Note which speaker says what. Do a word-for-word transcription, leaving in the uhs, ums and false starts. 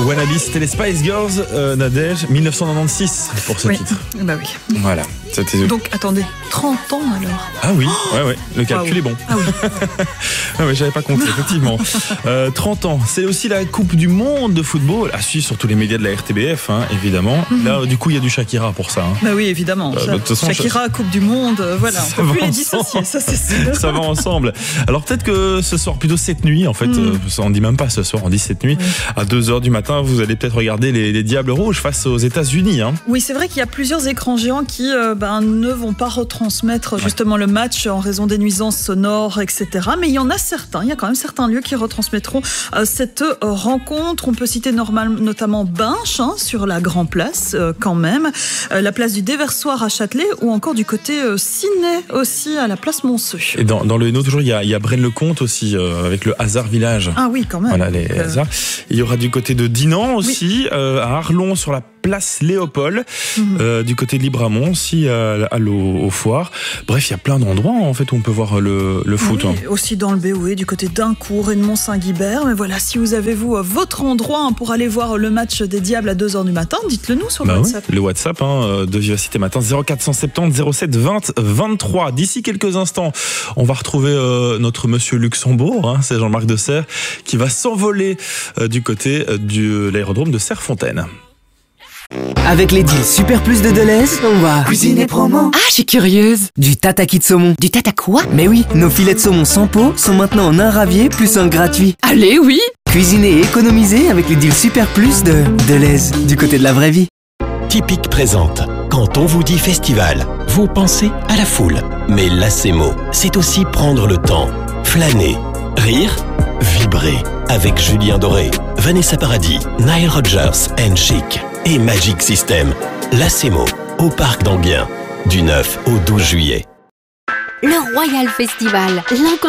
Speaker 1: Wannabe, c'était les Spice Girls, euh, Nadège, dix-neuf cent quatre-vingt-seize pour ce
Speaker 2: oui.
Speaker 1: titre.
Speaker 2: Bah oui.
Speaker 1: Voilà. C'était...
Speaker 2: Donc attendez, trente ans alors.
Speaker 1: Ah oui, ouais, ouais. Le calcul
Speaker 2: wow.
Speaker 1: est bon.
Speaker 2: Ah oui.
Speaker 1: ah ouais, j'avais pas compté, effectivement. Euh, trente ans, c'est aussi la Coupe du Monde de football, à suivre sur tous les médias de la R T B F, hein, évidemment. Mm-hmm. Là, du coup, il y a du Shakira pour ça. Hein.
Speaker 2: Bah oui, évidemment. Euh, ça, façon, Shakira, Coupe du Monde, euh, voilà, on peut plus les dissocier, ça c'est sûr.
Speaker 1: Ça va ensemble. Alors peut-être que ce soir, plutôt cette nuit, en fait, mm. euh, on dit même pas ce soir, on dit cette nuit, oui. à deux heures du matin, vous allez peut-être regarder les, les Diables Rouges face aux États-Unis. Hein.
Speaker 2: Oui, c'est vrai qu'il y a plusieurs écrans géants qui euh, ben, ne vont pas retransmettre justement ouais. le match en raison des nuisances sonores, et cetera. Mais il y en a certains, il y a quand même certains lieux qui retransmettront euh, cette euh, rencontre. On peut citer normal, notamment Binche, hein, sur la Grand Place, euh, quand même, euh, la place du Déversoir à Châtelet, ou encore du côté euh, Ciné aussi à la place Monceux.
Speaker 1: Et dans, dans le Hainaut, toujours, il y a, il y a Braine-le-Comte aussi, euh, avec le Hasard Village.
Speaker 2: Ah oui, quand même.
Speaker 1: Voilà, les euh... hasards. Il y aura du côté de Dinan aussi, oui. euh, à Arlon, sur la place Léopold, mmh. euh, du côté de Libramont aussi, à, à l'eau, au foire. Bref, il y a plein d'endroits en fait où on peut voir le, le foot.
Speaker 2: Oui, hein. Aussi dans le B O E, du côté d'Incourt et de Mont-Saint-Guibert. Mais voilà, si vous avez vous votre endroit hein, pour aller voir le match des Diables à deux heures du matin, dites-le nous sur le bah WhatsApp.
Speaker 1: Oui, le WhatsApp hein, de Vivacité Matin, zéro quatre cent soixante-dix zéro sept vingt vingt-trois. D'ici quelques instants, on va retrouver euh, notre monsieur Luxembourg, hein, c'est Jean-Marc Deserre, qui va s'envoler euh, du côté euh, de l'aérodrome de Serrefontaine.
Speaker 3: Avec les deals Super Plus de Deleuze, on va
Speaker 4: cuisiner promo.
Speaker 3: Ah, je suis curieuse. Du tataki de saumon.
Speaker 4: Du tata quoi?
Speaker 3: Mais oui, nos filets de saumon sans peau sont maintenant en un ravier plus un gratuit.
Speaker 4: Allez, oui.
Speaker 3: Cuisiner et économiser avec les deals Super Plus de Deleuze, du côté de la vraie vie.
Speaker 5: Typique présente. Quand on vous dit festival, vous pensez à la foule. Mais l'Acemo, c'est aussi prendre le temps, flâner, rire, vibrer. Avec Julien Doré, Vanessa Paradis, Nile Rodgers and Chic et Magic System. L'Acemo, au Parc d'Anguien, du neuf au douze juillet.
Speaker 6: Le Royal Festival, l'inconditionnel.